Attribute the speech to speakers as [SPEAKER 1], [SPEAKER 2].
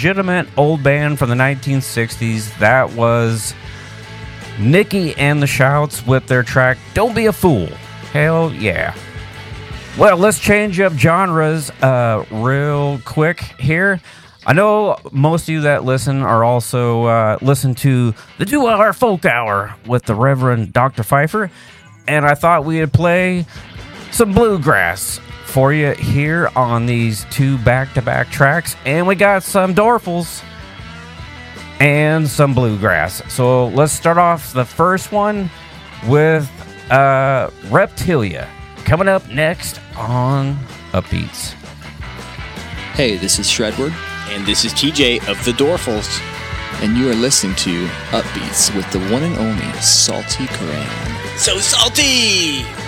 [SPEAKER 1] legitimate old band from the 1960s. That was Nikki and the Shouts with their track Don't Be a Fool. Hell yeah. Well, let's change up genres real quick here. I know most of you that listen are also listen to the 2-hour folk hour with the Reverend Dr. Pfeiffer, and I thought we'd play some bluegrass for you here on these 2 back-to-back tracks, and we got some Dorfles and some bluegrass. So let's start off the first one with Reptilia, coming up next on Upbeats.
[SPEAKER 2] Hey, this is Shredward.
[SPEAKER 3] And this is TJ of the Dorfles.
[SPEAKER 2] And you are listening to Upbeats with the one and only Salty Karan.
[SPEAKER 3] So salty!